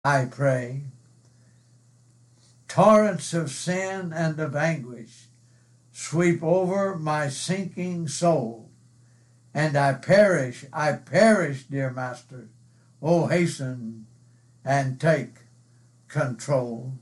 I pray. Torrents of sin and of anguish sweep over my sinking soul, and I perish, dear Master. Oh, hasten and take control.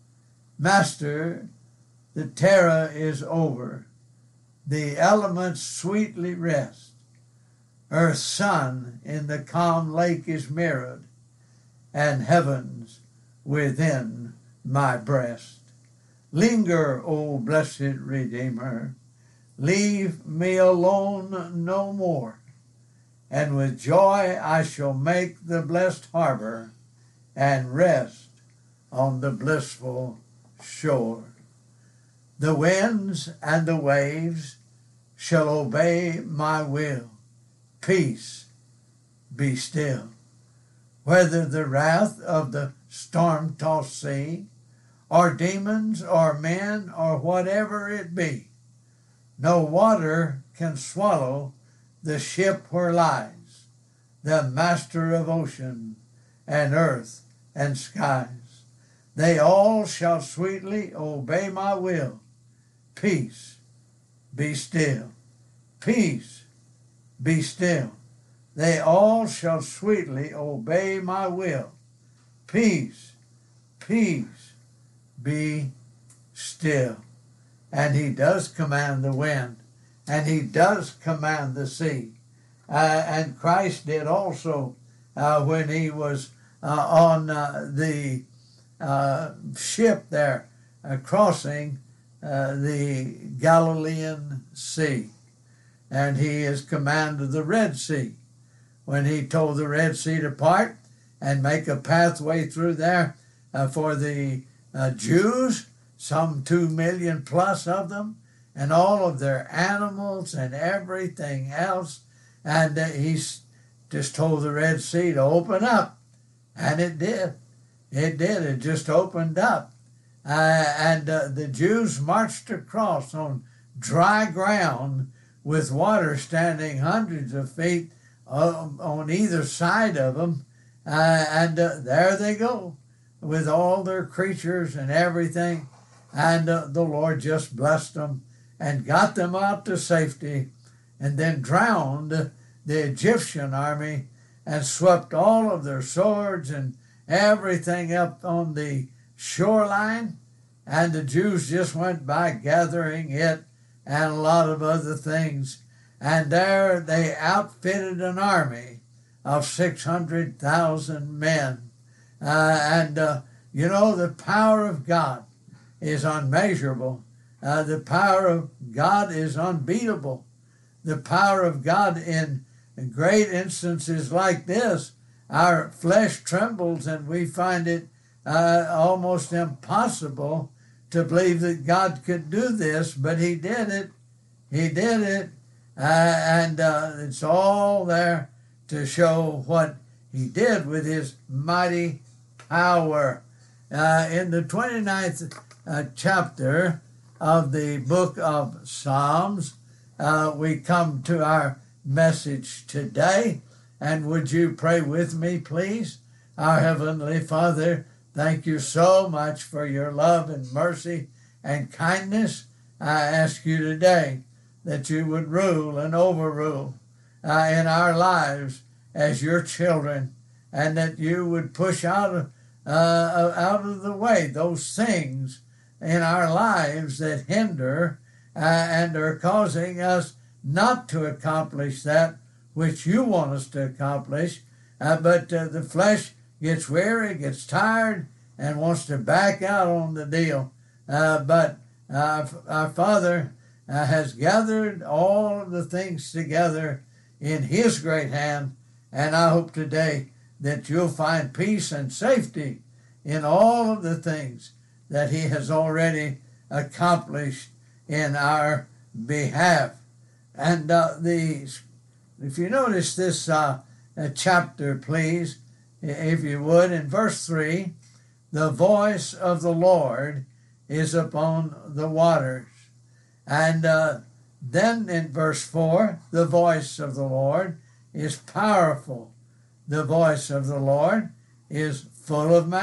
Master, the terror is over. The elements sweetly rest. Earth's sun in the calm lake is mirrored, and heaven's within my breast. Linger, O blessed Redeemer, leave me alone no more, and with joy I shall make the blessed harbor and rest on the blissful shore. The winds and the waves shall obey my will. Peace, be still. Whether the wrath of the storm-tossed sea, or demons, or men, or whatever it be, no water can swallow the ship where lies the Master of ocean and earth and skies. They all shall sweetly obey my will. Peace, be still. Peace, be still. They all shall sweetly obey my will. Peace, peace, be still. And he does command the wind, and he does command the sea. And Christ did also when he was on the ship there crossing the Galilean Sea. And he has commanded the Red Sea when he told the Red Sea to part and make a pathway through there for the Jews, some 2 million plus of them, and all of their animals and everything else. And he just told the Red Sea to open up. And it did. It did. It just opened up. And the Jews marched across on dry ground with water standing hundreds of feet on either side of them. And there they go with all their creatures and everything. And the Lord just blessed them and got them out to safety, and then drowned the Egyptian army and swept all of their swords and everything up on the shoreline. And the Jews just went by gathering it and a lot of other things. And there they outfitted an army of 600,000 men. You know, the power of God is unmeasurable. The power of God is unbeatable. The power of God in great instances like this, our flesh trembles and we find it almost impossible to believe that God could do this, but he did it. He did it. And it's all there to show what he did with his mighty power. In the 29th chapter of the book of Psalms, we come to our message today. And would you pray with me, please? Our Heavenly Father, thank you so much for your love and mercy and kindness. I ask you today that you would rule and overrule in our lives as your children, and that you would push out of the way those things in our lives that hinder and are causing us not to accomplish that which you want us to accomplish. But the flesh gets weary, gets tired, and wants to back out on the deal. But our Father has gathered all of the things together in his great hand, and I hope today that you'll find peace and safety in all of the things that he has already accomplished in our behalf. And if you notice this chapter, please, if you would, in verse 3, the voice of the Lord is upon the waters. And then in verse 4, the voice of the Lord is powerful. The voice of the Lord is full of